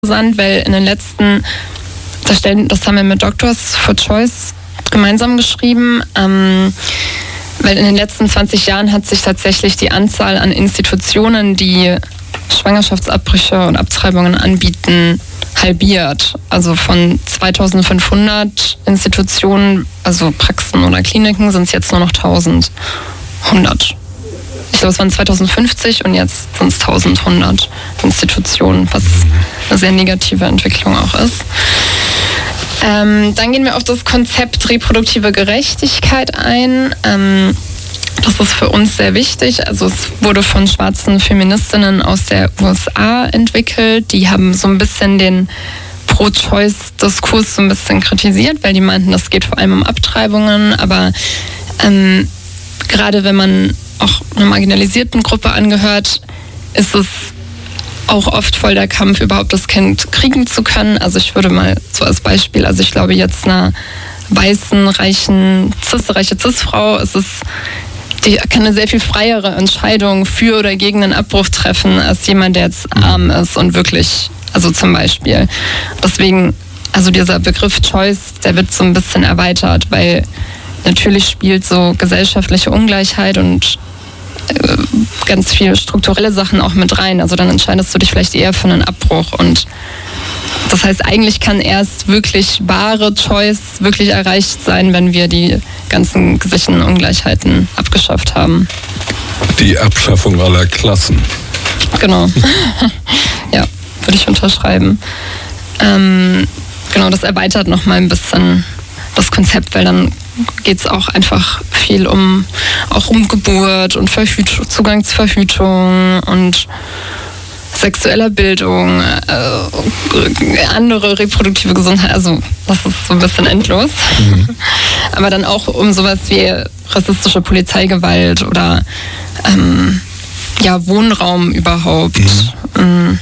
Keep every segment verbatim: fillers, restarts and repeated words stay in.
interessant, weil in den letzten, das, stellen, das haben wir mit Doctors for Choice gemeinsam geschrieben, ähm, weil in den letzten zwanzig Jahren hat sich tatsächlich die Anzahl an Institutionen, die Schwangerschaftsabbrüche und Abtreibungen anbieten, halbiert. Also von zweitausendfünfhundert Institutionen, also Praxen oder Kliniken, sind es jetzt nur noch eintausendhundert. Ich glaube, es waren zweitausendfünfzig und jetzt sind es eintausendhundert Institutionen, was eine sehr negative Entwicklung auch ist. Ähm, dann gehen wir auf das Konzept reproduktive Gerechtigkeit ein. Ähm, das ist für uns sehr wichtig. Also es wurde von schwarzen Feministinnen aus der U S A entwickelt. Die haben so ein bisschen den Pro-Choice-Diskurs so ein bisschen kritisiert, weil die meinten, das geht vor allem um Abtreibungen. Aber ähm, gerade wenn man auch einer marginalisierten Gruppe angehört, ist es auch oft voll der Kampf, überhaupt das Kind kriegen zu können. Also ich würde mal so als Beispiel, also ich glaube jetzt einer weißen, reichen, cis, reiche Cis-Frau, ist es, die kann eine sehr viel freiere Entscheidung für oder gegen einen Abbruch treffen, als jemand, der jetzt arm ist und wirklich, also zum Beispiel. Deswegen, also dieser Begriff Choice, der wird so ein bisschen erweitert, weil natürlich spielt so gesellschaftliche Ungleichheit und ganz viele strukturelle Sachen auch mit rein. Also dann entscheidest du dich vielleicht eher für einen Abbruch. Und das heißt, eigentlich kann erst wirklich wahre Choice wirklich erreicht sein, wenn wir die ganzen gesicherten Ungleichheiten abgeschafft haben. Die Abschaffung aller Klassen. Genau. Ja, würde ich unterschreiben. Ähm, genau, das erweitert nochmal ein bisschen das Konzept, weil dann geht es auch einfach viel um auch um Geburt und Verhütung, Zugang zur Verhütung und sexueller Bildung, äh, andere reproduktive Gesundheit, also das ist so ein bisschen endlos. Mhm. Aber dann auch um sowas wie rassistische Polizeigewalt oder ähm, ja, Wohnraum überhaupt. Mhm.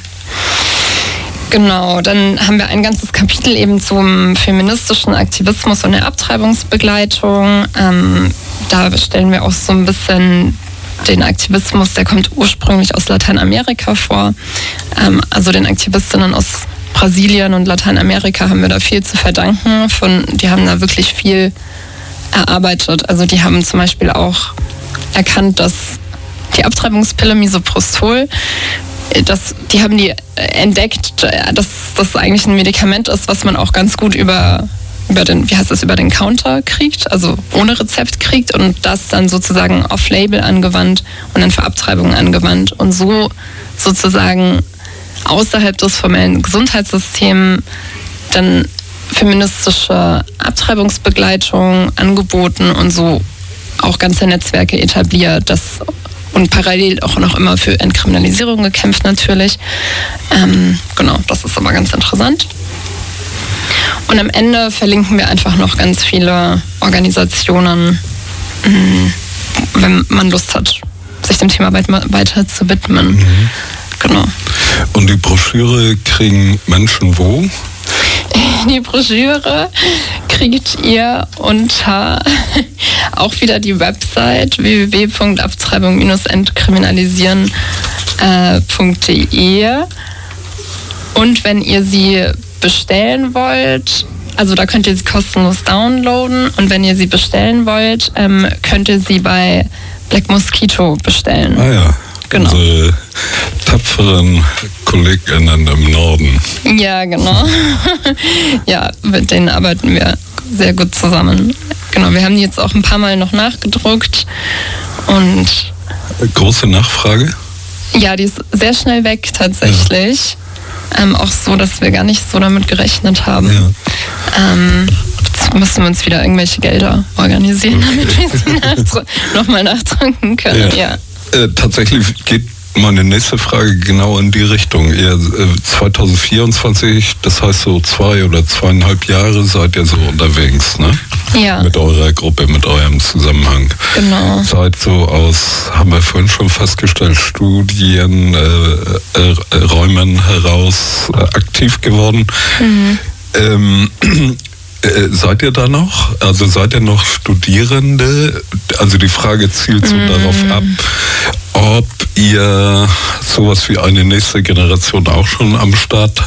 Genau, dann haben wir ein ganzes Kapitel eben zum feministischen Aktivismus und der Abtreibungsbegleitung. Ähm, da stellen wir auch so ein bisschen den Aktivismus, der kommt ursprünglich aus Lateinamerika vor. Ähm, also den Aktivistinnen aus Brasilien und Lateinamerika haben wir da viel zu verdanken. Von, die haben da wirklich viel erarbeitet. Also die haben zum Beispiel auch erkannt, dass die Abtreibungspille Misoprostol, Das, die haben die entdeckt, dass das eigentlich ein Medikament ist, was man auch ganz gut über, über den, wie heißt das, über den Counter kriegt, also ohne Rezept kriegt und das dann sozusagen off-label angewandt und dann für Abtreibungen angewandt und so sozusagen außerhalb des formellen Gesundheitssystems dann feministische Abtreibungsbegleitung angeboten und so auch ganze Netzwerke etabliert, das und parallel auch noch immer für Entkriminalisierung gekämpft natürlich. Ähm, genau, das ist aber ganz interessant. Und am Ende verlinken wir einfach noch ganz viele Organisationen, mh, wenn man Lust hat, sich dem Thema weiter zu widmen. Mhm. Genau. Und die Broschüre kriegen Menschen wo? Die Broschüre kriegt ihr unter auch wieder die Website w w w punkt abtreibung entkriminalisieren punkt d e und wenn ihr sie bestellen wollt, also da könnt ihr sie kostenlos downloaden und wenn ihr sie bestellen wollt, ähm, könnt ihr sie bei Black Mosquito bestellen. Ah ja. Genau. Unsere tapferen KollegInnen im Norden. Ja, genau. Ja, mit denen arbeiten wir sehr gut zusammen. Genau, wir haben die jetzt auch ein paar Mal noch nachgedruckt und... Große Nachfrage? Ja, die ist sehr schnell weg tatsächlich. Ja. Ähm, auch so, dass wir gar nicht so damit gerechnet haben. Ja. Ähm, jetzt müssen wir uns wieder irgendwelche Gelder organisieren, okay, damit wir sie nachdru- nochmal nachdrucken können. Ja. Ja. Äh, tatsächlich geht meine nächste Frage genau in die Richtung. Ihr äh, zwanzig vierundzwanzig, das heißt so zwei oder zweieinhalb Jahre seid ihr so unterwegs, ne? Ja. Mit eurer Gruppe, mit eurem Zusammenhang. Genau. Seid so aus, haben wir vorhin schon festgestellt, Studien, äh, äh, Räumen heraus äh, aktiv geworden. Mhm. Ähm, Äh, seid ihr da noch? Also seid ihr noch Studierende? Also die Frage zielt so mm. darauf ab, ob ihr sowas wie eine nächste Generation auch schon am Start habt.